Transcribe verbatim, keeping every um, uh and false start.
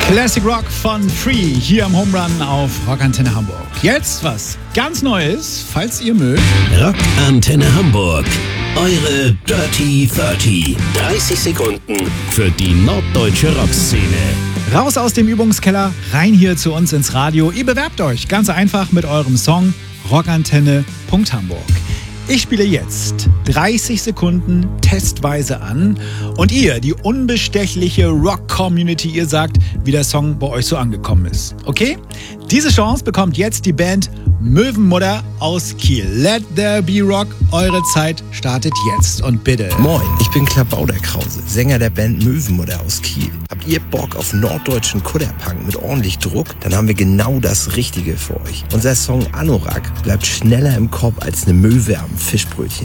Classic Rock von Free hier am Home Run auf Rockantenne Hamburg. Jetzt was ganz Neues, falls ihr mögt. Rockantenne Hamburg. Eure Dirty dreißig. dreißig Sekunden für die norddeutsche Rockszene. Raus aus dem Übungskeller, rein hier zu uns ins Radio. Ihr bewerbt euch ganz einfach mit eurem Song rockantenne punkt hamburg. Ich spiele jetzt dreißig Sekunden testweise an und ihr, die unbestechliche Rock-Community, ihr sagt, wie der Song bei euch so angekommen ist. Okay? Diese Chance bekommt jetzt die Band Möwenmutter aus Kiel. Let there be rock. Eure Zeit startet jetzt und bitte. Moin, ich bin Klabauder Krause, Sänger der Band Möwenmutter aus Kiel. Habt ihr Bock auf norddeutschen Kudderpunk mit ordentlich Druck? Dann haben wir genau das Richtige für euch. Unser Song Anorak bleibt schneller im Kopf als eine Möwe am Fischbrötchen.